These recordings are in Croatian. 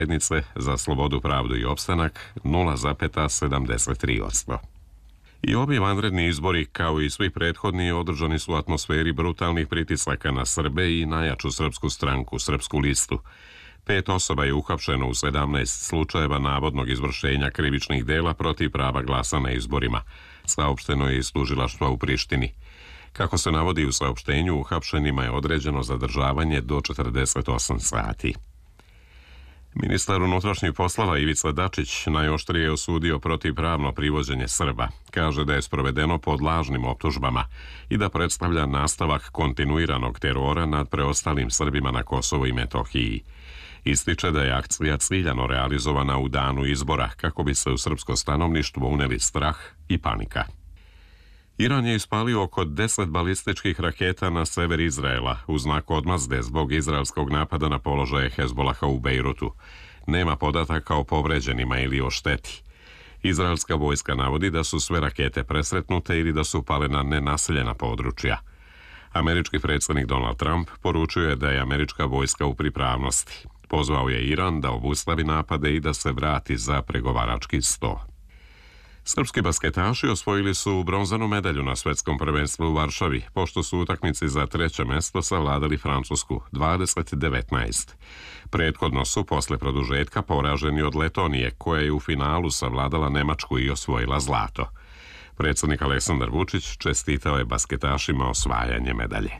zajednice za slobodu, pravdu i opstanak 0,73%. I ovi vanredni izbori, kao i svi prethodni, održani su u atmosferi brutalnih pritisaka na Srbe i najjaču srpsku stranku, Srpsku listu. 5 osoba je uhapšeno u 17 slučajeva navodnog izvršenja krivičnih dela protiv prava glasa na izborima, saopšteno je iz tužilaštva u Prištini. Kako se navodi u saopštenju, uhapšenima je određeno zadržavanje do 48 sati. Ministar unutrašnjih poslova Ivica Dačić najoštrije je osudio protivpravno privođenje Srba. Kaže da je sprovedeno pod lažnim optužbama i da predstavlja nastavak kontinuiranog terora nad preostalim Srbima na Kosovu i Metohiji. Ističe da je akcija ciljano realizovana u danu izbora kako bi se u srpsko stanovništvo uneli strah i panika. Iran je ispalio oko 10 balističkih raketa na sever Izraela u znak odmazde zbog izraelskog napada na položaje Hezbolaha u Bejrutu. Nema podataka o povređenima ili o šteti. Izraelska vojska navodi da su sve rakete presretnute ili da su pale na nenaseljena područja. Američki predsjednik Donald Trump poručio je da je američka vojska u pripravnosti. Pozvao je Iran da obustavi napade i da se vrati za pregovarački sto. Srpski basketaši osvojili su bronzanu medalju na svetskom prvenstvu u Varšavi, pošto su utakmici za 3. mesto savladali Francusku 20-19. Prethodno su posle produžetka poraženi od Letonije, koja je u finalu savladala Nemačku i osvojila zlato. Predsjednik Aleksandar Vučić čestitao je basketašima osvajanje medalje.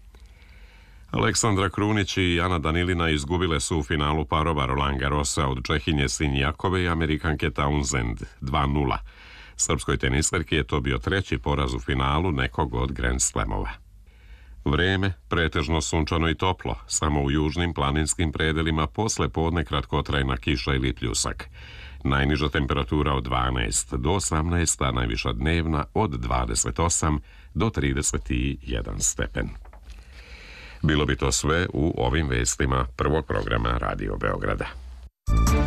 Aleksandra Krunić i Ana Danilina izgubile su u finalu parova Roland Garrosa od Čehinje Sinjakove i Amerikanke Townsend 2:0. Srpskoj tenisarki je to bio 3. poraz u finalu nekog od Grand Slamova. Vreme pretežno sunčano i toplo, samo u južnim planinskim predelima posle podne kratkotrajna kiša ili pljusak. Najniža temperatura od 12 do 18, a najviša dnevna od 28 do 31 stepen. Bilo bi to sve u ovim vestima prvog programa Radio Beograda.